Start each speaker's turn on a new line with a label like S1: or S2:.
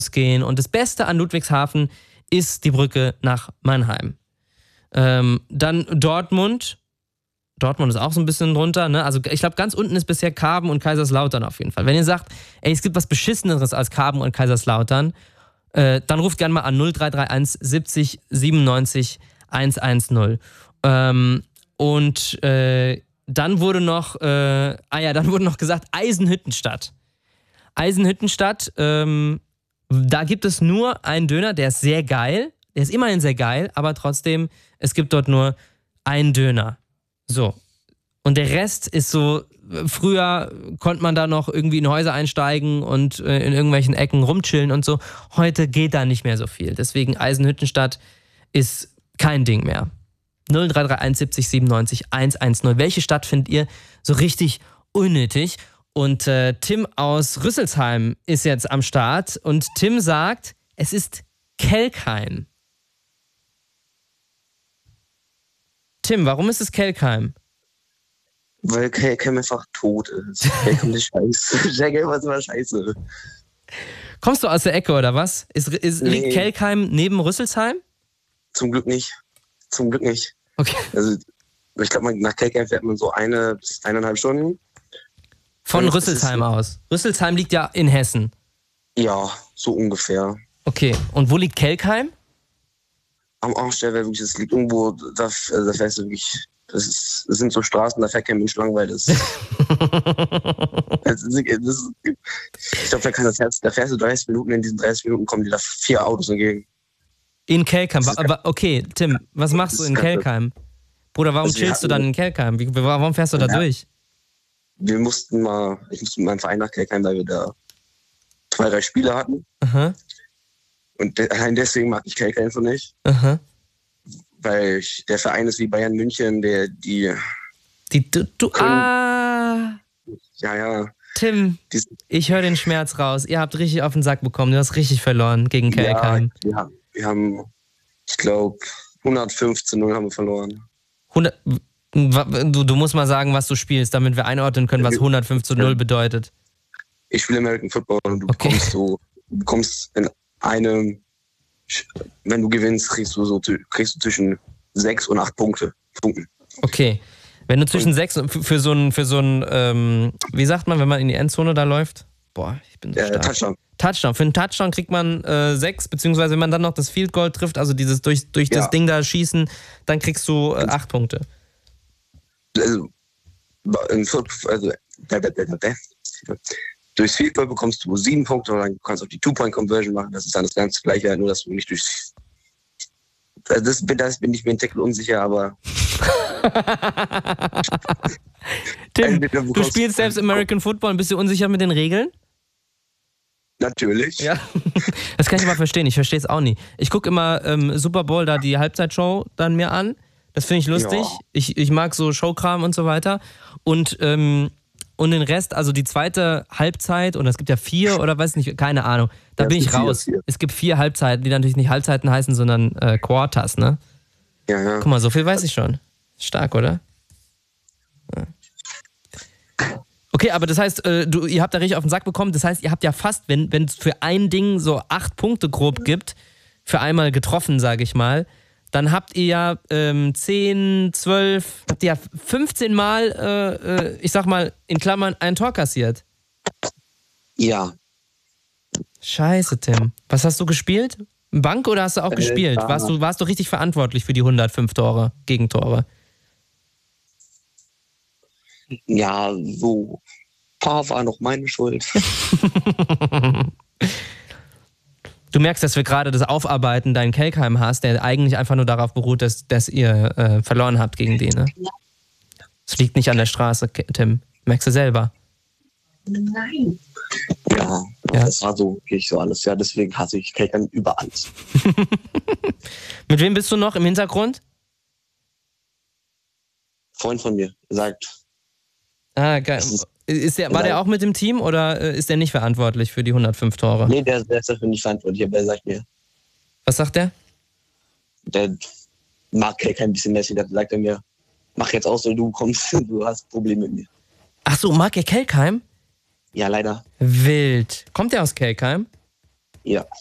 S1: gehen. Und das Beste an Ludwigshafen ist die Brücke nach Mannheim. Dann Dortmund. Dortmund ist auch so ein bisschen drunter, ne? Also ich glaube, ganz unten ist bisher Karben und Kaiserslautern auf jeden Fall. Wenn ihr sagt, ey, es gibt was Beschisseneres als Karben und Kaiserslautern, dann ruft gerne mal an 0331 70 97 110. Dann wurde noch gesagt Eisenhüttenstadt. Eisenhüttenstadt, da gibt es nur einen Döner, der ist sehr geil. Der ist immerhin sehr geil, aber trotzdem, es gibt dort nur einen Döner. So. Und der Rest ist so, früher konnte man da noch irgendwie in Häuser einsteigen und in irgendwelchen Ecken rumchillen und so. Heute geht da nicht mehr so viel. Deswegen Eisenhüttenstadt ist kein Ding mehr. 0331 70 97 110. Welche Stadt findet ihr so richtig unnötig? Und Tim aus Rüsselsheim ist jetzt am Start und Tim sagt, es ist Kelkheim. Tim, warum ist es Kelkheim?
S2: Weil Kelkheim einfach tot ist. Kelkheim ist scheiße. Kelkheim ist immer scheiße.
S1: Kommst du aus der Ecke oder was? Liegt Kelkheim neben Rüsselsheim?
S2: Zum Glück nicht.
S1: Okay.
S2: Also ich glaube, nach Kelkheim fährt man so 1 bis 1,5 Stunden.
S1: Von Rüsselsheim aus. Rüsselsheim liegt ja in Hessen.
S2: Ja, so ungefähr.
S1: Okay, und wo liegt Kelkheim?
S2: Am Arsch der Welt, wirklich, das liegt irgendwo, da fährst du wirklich, das sind so Straßen, da fährt kein Mensch lang, weil das, ich glaube, da fährst du 30 Minuten, in diesen 30 Minuten kommen dir da 4 Autos entgegen.
S1: In Kelkheim, aber okay, Tim, was machst du in Kelkheim? Bruder, warum chillst du dann in Kelkheim? Warum fährst du da durch?
S2: Ich musste mit meinem Verein nach Kelkheim, weil wir da 2, 3 Spiele hatten.
S1: Aha.
S2: Und allein deswegen mag ich Kelkheim so nicht.
S1: Aha.
S2: Weil der Verein ist wie Bayern München, Ja.
S1: Tim, ich höre den Schmerz raus. Ihr habt richtig auf den Sack bekommen. Du hast richtig verloren gegen Kelkheim.
S2: Ja, wir haben, ich glaube, 115-0 haben wir verloren.
S1: Du musst mal sagen, was du spielst, damit wir einordnen können, was 115-0 bedeutet.
S2: Ich spiele American Football und du bekommst in einem, wenn du gewinnst, kriegst du zwischen 6 und 8 Punkten.
S1: Okay. Wenn du zwischen 6 für so ein, wie sagt man, wenn man in die Endzone da läuft? Boah, ich bin so stark. Touchdown. Für einen Touchdown kriegt man 6, beziehungsweise wenn man dann noch das Field Goal trifft, also dieses durch das Ding da schießen, dann kriegst du 8 Punkte. Durchs Field Goal bekommst du 7 Punkte und dann kannst du auch die Two-Point-Conversion machen. Das ist dann das ganze Gleiche, nur dass du nicht durchs... Das bin ich mir einen Tackle unsicher, aber... Tim, du spielst selbst American Football und bist du unsicher mit den Regeln?
S2: Natürlich.
S1: Ja, das kann ich aber verstehen. Ich verstehe es auch nie. Ich gucke immer Super Bowl, da die Halbzeitshow dann mir an. Das finde ich lustig. Ja. Ich mag so Showkram und so weiter. Und den Rest, also die zweite Halbzeit, und es gibt ja 4 oder weiß nicht, keine Ahnung. Da bin ich raus. 4. Es gibt 4 Halbzeiten, die natürlich nicht Halbzeiten heißen, sondern Quarters, ne?
S2: Ja.
S1: Guck mal, so viel weiß ich schon. Stark, oder? Ja. Okay, aber das heißt, ihr habt da richtig auf den Sack bekommen. Das heißt, ihr habt ja fast, wenn es für ein Ding so 8 Punkte grob gibt, für einmal getroffen, sage ich mal, dann habt ihr ja 10, 12, habt ihr ja 15 Mal, ich sag mal, in Klammern, ein Tor kassiert.
S2: Ja.
S1: Scheiße, Tim. Was hast du gespielt? Bank oder hast du auch gespielt? Warst du richtig verantwortlich für die 105 Gegentore?
S2: Ja, so. Ein paar war noch meine Schuld.
S1: Du merkst, dass wir gerade das Aufarbeiten deinen Kelkheim hast, der eigentlich einfach nur darauf beruht, dass ihr verloren habt gegen den, ne? Es liegt nicht an der Straße, Tim. Merkst du selber?
S2: Nein. Ja, das war so, gehe ich so alles. Ja, deswegen hasse ich Kelkheim über alles.
S1: Mit wem bist du noch im Hintergrund?
S2: Freund von mir, sagt.
S1: Ah, geil. War der auch mit dem Team oder ist der nicht verantwortlich für die 105 Tore?
S2: Nee, der ist dafür nicht verantwortlich, aber er sagt mir.
S1: Was sagt der?
S2: Der mag Kelkheim ein bisschen mäßig, da sagt er mir, mach jetzt aus, so du hast Probleme mit mir.
S1: Ach so, mag er Kelkheim?
S2: Ja, leider.
S1: Wild. Kommt der aus Kelkheim?
S2: Ja.